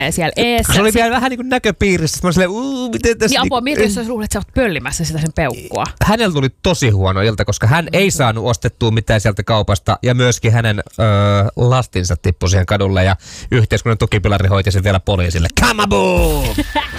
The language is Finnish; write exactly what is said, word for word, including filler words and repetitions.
siellä eessä. Se oli vielä vähän niin kuin näköpiirissä. Mä olin silleen, uuu, miten tässä... Niin apua, mietin, jos olisi luullut, että sä oot pöllimässä sitä sen peukkua. Hänellä tuli tosi huono ilta, koska hän ei saanut ostettua mitään sieltä kaupasta ja myöskin hänen öö, lastinsa tippui siihen kadulle ja yhteiskunnan tukipilari hoiti sen vielä poliisille. Come on!